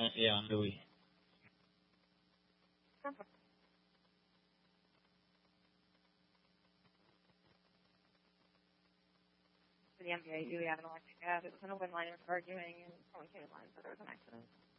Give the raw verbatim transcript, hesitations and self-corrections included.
Uh, yeah, Louis. For the M B A, you have an electric cab. It was an open line of arguing, and someone came in line, so there was an accident.